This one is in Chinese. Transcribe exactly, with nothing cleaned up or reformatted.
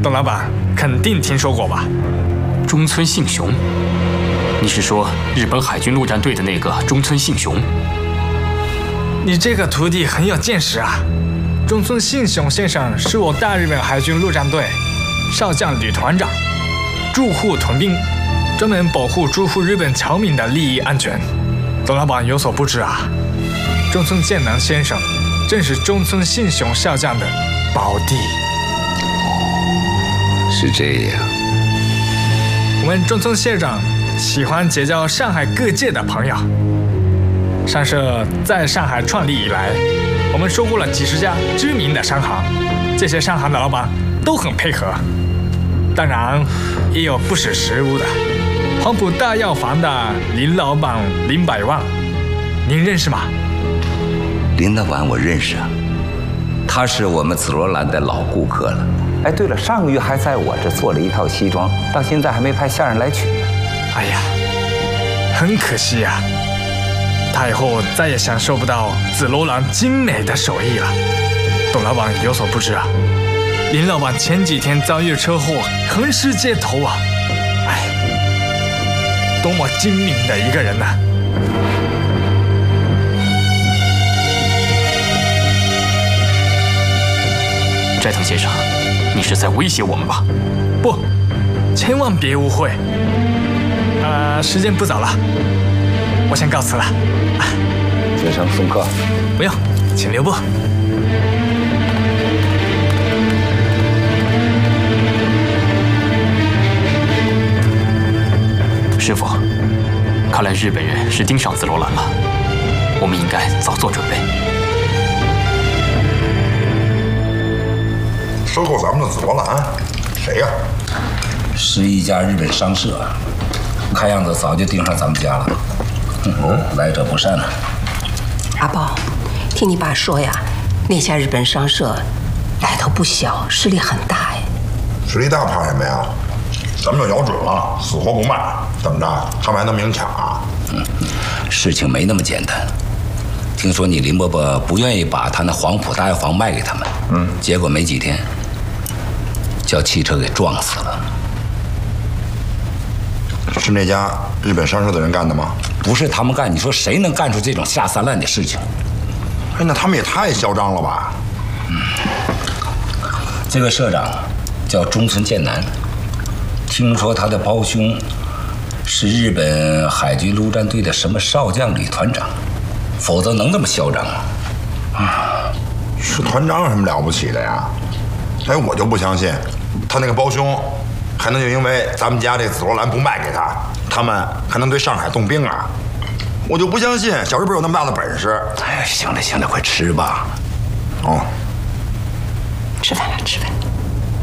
董老板肯定听说过吧？ 中村信雄，你是说日本海军陆战队的那个中村信雄？ 你这个徒弟很有见识啊！中村信雄先生是我大日本海军陆战队少将旅团长，驻沪屯兵，专门保护诸户日本侨民的利益安全。董老板有所不知啊，中村健男先生正是中村信雄少将的胞弟。 是这样。 我们中村县长喜欢结交上海各界的朋友。商社在上海创立以来，我们收购了几十家知名的商行，这些商行的老板都很配合。当然，也有不识时务的。黄埔大药房的林老板林百万，您认识吗？ 林老板我认识啊，他是我们紫罗兰的老顾客了。哎，对了，上个月还在我这做了一套西装，到现在还没派下人来取呢。 哎呀，很可惜呀、啊，他以后再也享受不到紫罗兰精美的手艺了。董老板有所不知啊，林老板前几天遭遇车祸，横尸街头啊！哎，多么精明的一个人呐、啊！ 斋藤先生，你是在威胁我们吧？ 不，千万别误会。呃，时间不早了，我先告辞了。 先生送客。 不用，请留步。 师傅，看来日本人是盯上紫罗兰了，我们应该早做准备。 收购咱们的紫罗兰，谁呀？ 是一家日本商社，看样子早就盯上咱们家了。嗯，来者不善啊。 阿宝，听你爸说呀，那家日本商社来头不小，势力很大哎。 实力大怕什么呀？咱们就咬准了，死活不卖，怎么着？他们还能明抢啊？ 嗯，事情没那么简单。听说你林伯伯不愿意把他那黄埔大药房卖给他们，嗯，结果没几天，叫汽车给撞死了。 是那家日本商社的人干的吗？ 不是他们干，你说谁能干出这种下三滥的事情？ 哎，那他们也太嚣张了吧？ 嗯，这个社长叫中村健男，听说他的胞兄是日本海军陆战队的什么少将旅团长，否则能这么嚣张吗？ 啊，是团长有什么了不起的呀？哎，我就不相信，他那个胞兄还能就因为咱们家这紫罗兰不卖给他，他们还能对上海动兵啊？我就不相信小日本有那么大的本事。 哎，行了行了，快吃吧。 哦， 吃饭了，吃饭。